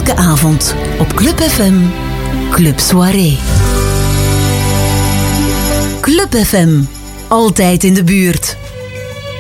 Elke avond op Club FM, Club Soirée. Club FM, altijd in de buurt.